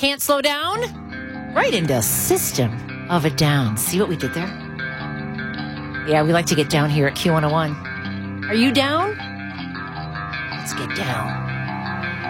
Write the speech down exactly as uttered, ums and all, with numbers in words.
Can't slow down? Right into System of a Down. See what we did there? Yeah, we like to get down here at Q one oh one. Are you down? Let's get down.